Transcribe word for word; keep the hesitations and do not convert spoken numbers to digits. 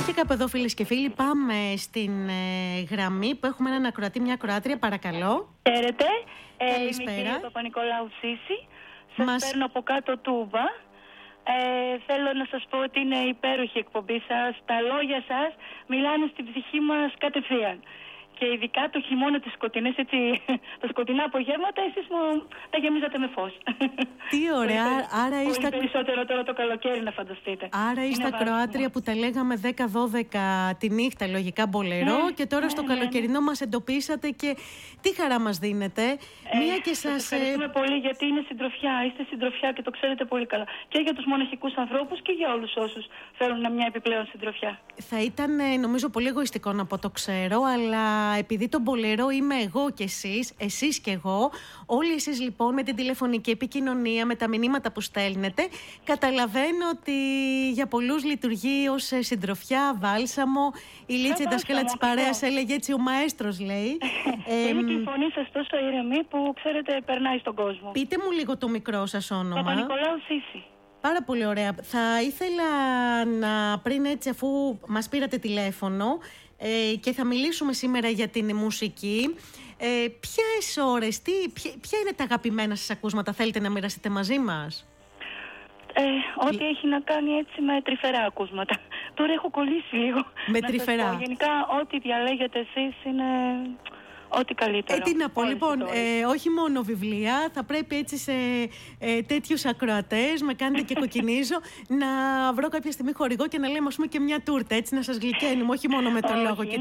Και κάπου εδώ, φίλες και φίλοι, πάμε στην ε, γραμμή που έχουμε έναν ακροατή, μια ακροάτρια, παρακαλώ. Χαίρετε, ε, Καλησπέρα. είμαι η κυρία Παπα-Νικολάου Σύση. Σας Μας... παίρνω από κάτω Τούμπα. Ε, θέλω να σας πω ότι είναι υπέροχη η εκπομπή σας. Τα λόγια σας μιλάνε στην ψυχή μας κατευθείαν. Και ειδικά το χειμώνα, τις σκοτεινές, έτσι, τα σκοτεινά απογεύματα, εσείς μου τα γεμίζατε με φως. Τι ωραία, άρα πολύ είστε... περισσότερο τώρα το καλοκαίρι, να φανταστείτε. Άρα είστε ακροάτρια που τα λέγαμε δέκα δώδεκα τη νύχτα, λογικά μπολερό, ναι, και τώρα ναι, στο ναι, καλοκαιρινό ναι. μας εντοπίσατε και τι χαρά μας δίνετε. Ε, Μία και σας... Σας ευχαριστούμε ε... πολύ, γιατί είναι συντροφιά, είστε συντροφιά και το ξέρετε πολύ καλά. Και για τους μοναχικούς ανθρώπους και για όλους όσους θέλουν μια επιπλέον συντροφιά. Θα ήταν, νομίζω, πολύ εγωιστικό να πω το ξέρω, αλλά επειδή το μπολερό είμαι εγώ και εσείς, εσείς και εγώ, όλοι εσείς λοιπόν με την τηλεφωνική επικοινωνία, με τα μηνύματα που στέλνετε, καταλαβαίνω ότι για πολλούς λειτουργεί ως συντροφιά, βάλσαμο. Η Λίτση, η δασκάλα της παρέας, έλεγε έτσι, ο μαέστρος λέει. ε, είναι και η φωνή σας τόσο ήρεμη που, ξέρετε, περνάει στον κόσμο. Πείτε μου λίγο το μικρό σας όνομα. Παπα-Νικολάου Σύση. Πάρα πολύ ωραία. Θα ήθελα να, πριν έτσι, αφού μας πήρατε τηλέφωνο, ε, και θα μιλήσουμε σήμερα για την μουσική, ε, ποιες ώρες, τι, ποια, ποια είναι τα αγαπημένα σας ακούσματα, θέλετε να μοιραστείτε μαζί μας? Ε, ό,τι έχει να κάνει έτσι με τρυφερά ακούσματα. Τώρα έχω κολλήσει λίγο. Με τρυφερά. Γενικά, ό,τι διαλέγετε εσείς είναι... ό,τι καλύτερο. Ε, τι να πω, λοιπόν, ε, όχι μόνο βιβλία, θα πρέπει έτσι σε ε, τέτοιους ακροατές, με κάνετε και κοκκινίζω, να βρω κάποια στιγμή χορηγό και να λέμε, ας πούμε, και μια τούρτα, έτσι, να σας γλυκαίνουμε, όχι μόνο με το λόγο.